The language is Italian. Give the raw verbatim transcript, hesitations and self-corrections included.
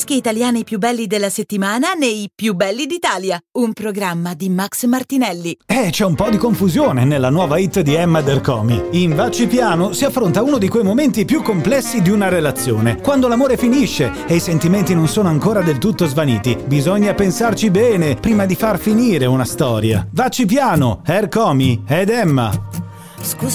dischi italiani più belli della settimana nei Più belli d'Italia, un programma di Max Martinelli. Eh, c'è un po' di confusione nella nuova hit di Emma Dercomi. In Vacci piano si affronta uno di quei momenti più complessi di una relazione, quando l'amore finisce e i sentimenti non sono ancora del tutto svaniti. Bisogna pensarci bene prima di far finire una storia. Vacci piano, Ercomi ed Emma. Scusa